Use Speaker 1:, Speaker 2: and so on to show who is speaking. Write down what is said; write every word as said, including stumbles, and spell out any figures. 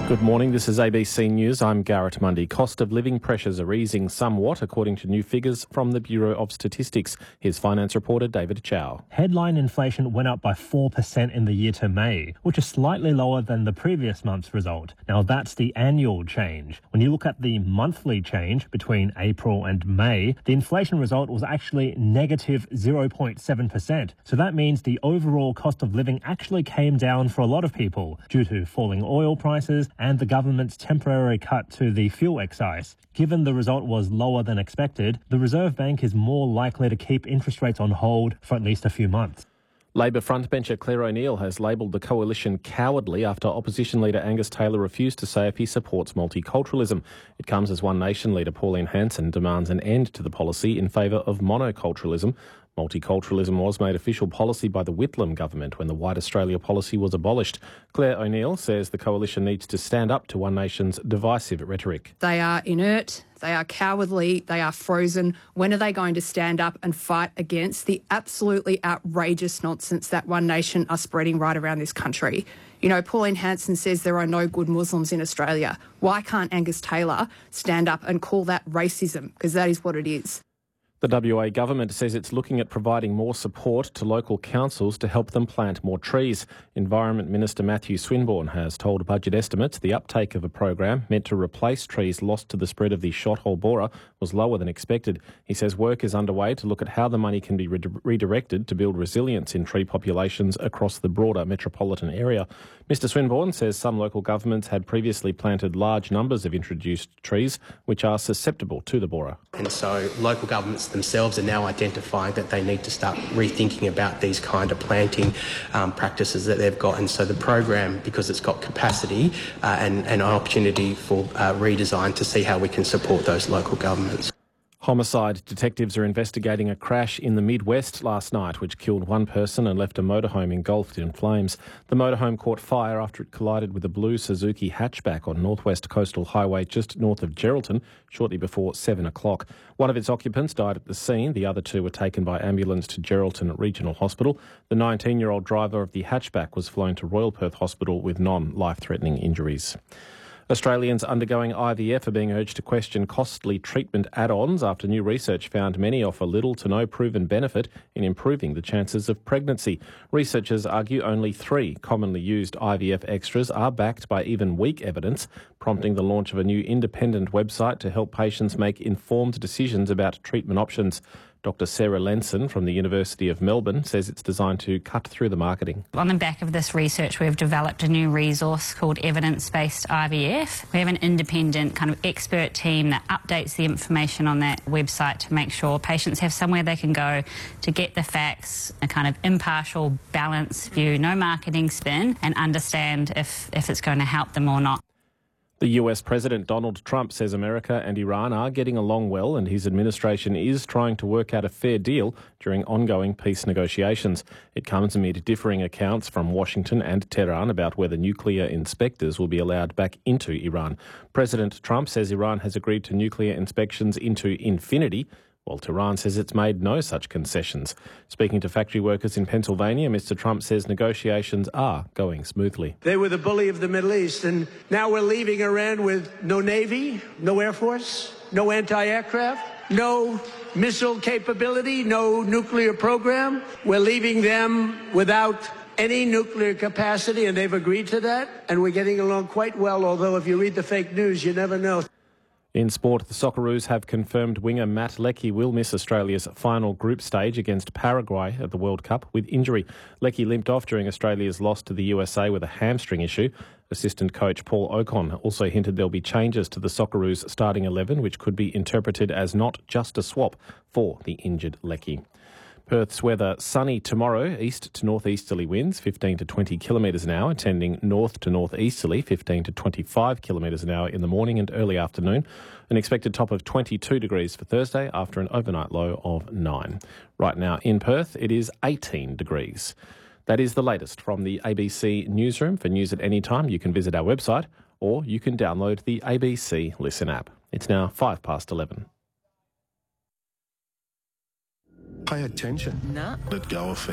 Speaker 1: Good morning, this is A B C News. I'm Garrett Mundy. Cost of living pressures are easing somewhat, according to new figures from the Bureau of Statistics. Here's finance reporter David Chow.
Speaker 2: Headline inflation went up by four percent in the year to May, which is slightly lower than the previous month's result. Now, that's the annual change. When you look at the monthly change between April and May, the inflation result was actually negative zero point seven percent. So that means the overall cost of living actually came down for a lot of people due to falling oil prices and the government's temporary cut to the fuel excise. Given the result was lower than expected, the Reserve Bank is more likely to keep interest rates on hold for at least a few months.
Speaker 1: Labor frontbencher Claire O'Neill has labelled the coalition cowardly after opposition leader Angus Taylor refused to say if he supports multiculturalism. It comes as One Nation leader Pauline Hanson demands an end to the policy in favour of monoculturalism. Multiculturalism was made official policy by the Whitlam government when the White Australia policy was abolished. Claire O'Neill says the coalition needs to stand up to One Nation's divisive rhetoric.
Speaker 3: They are inert, they are cowardly, they are frozen. When are they going to stand up and fight against the absolutely outrageous nonsense that One Nation are spreading right around this country? You know, Pauline Hanson says there are no good Muslims in Australia. Why can't Angus Taylor stand up and call that racism? Because that is what it is.
Speaker 1: The W A government says it's looking at providing more support to local councils to help them plant more trees. Environment Minister Matthew Swinburne has told Budget Estimates the uptake of a program meant to replace trees lost to the spread of the shothole borer was lower than expected. He says work is underway to look at how the money can be re- redirected to build resilience in tree populations across the broader metropolitan area. Mister Swinburne says some local governments had previously planted large numbers of introduced trees which are susceptible to the borer.
Speaker 4: And so local governments themselves are now identifying that they need to start rethinking about these kind of planting um, practices that they've got. And so the program, because it's got capacity uh, and, and an opportunity for uh, redesign to see how we can support those local governments.
Speaker 1: Homicide detectives are investigating a crash in the Midwest last night which killed one person and left a motorhome engulfed in flames. The motorhome caught fire after it collided with a blue Suzuki hatchback on Northwest Coastal Highway just north of Geraldton shortly before seven o'clock. One of its occupants died at the scene. The other two were taken by ambulance to Geraldton Regional Hospital. The nineteen-year-old driver of the hatchback was flown to Royal Perth Hospital with non-life-threatening injuries. Australians undergoing I V F are being urged to question costly treatment add-ons after new research found many offer little to no proven benefit in improving the chances of pregnancy. Researchers argue only three commonly used I V F extras are backed by even weak evidence, prompting the launch of a new independent website to help patients make informed decisions about treatment options. Doctor Sarah Lenson from the University of Melbourne says it's designed to cut through the marketing.
Speaker 5: On the back of this research, we've developed a new resource called Evidence-Based I V F. We have an independent kind of expert team that updates the information on that website to make sure patients have somewhere they can go to get the facts, a kind of impartial, balanced view, no marketing spin, and understand if, if it's going to help them or not.
Speaker 1: The U S President Donald Trump says America and Iran are getting along well and his administration is trying to work out a fair deal during ongoing peace negotiations. It comes amid differing accounts from Washington and Tehran about whether nuclear inspectors will be allowed back into Iran. President Trump says Iran has agreed to nuclear inspections into infinity, while Tehran says it's made no such concessions. Speaking to factory workers in Pennsylvania, Mister Trump says negotiations are going smoothly.
Speaker 6: They were the bully of the Middle East, and now we're leaving Iran with no Navy, no Air Force, no anti-aircraft, no missile capability, no nuclear program. We're leaving them without any nuclear capacity, and they've agreed to that, and we're getting along quite well, although if you read the fake news, you never know.
Speaker 1: In sport, the Socceroos have confirmed winger Matt Leckie will miss Australia's final group stage against Paraguay at the World Cup with injury. Leckie limped off during Australia's loss to the U S A with a hamstring issue. Assistant coach Paul Ocon also hinted there'll be changes to the Socceroos starting eleven, which could be interpreted as not just a swap for the injured Leckie. Perth's weather sunny tomorrow, east to northeasterly winds fifteen to twenty kilometres an hour, tending north to northeasterly fifteen to twenty-five kilometres an hour in the morning and early afternoon. An expected top of twenty-two degrees for Thursday after an overnight low of nine. Right now in Perth, it is eighteen degrees. That is the latest from the A B C newsroom. For news at any time, you can visit our website or you can download the A B C Listen app. It's now five past eleven.
Speaker 7: Pay attention.
Speaker 8: No.
Speaker 7: Let go of